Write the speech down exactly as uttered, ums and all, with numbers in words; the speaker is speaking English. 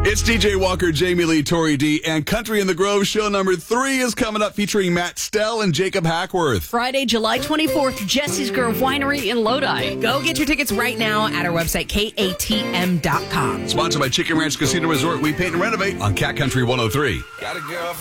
It's D J Walker, Jamie Lee, Tori D, and Country in the Grove show number three is coming up featuring Matt Stell and Jacob Hackworth. Friday, July twenty-fourth, Jesse's Grove Winery in Lodi. Go get your tickets right now at our website, K A T M dot com. Sponsored by Chicken Ranch Casino Resort. We paint and renovate on Cat Country one oh three. Got a girl.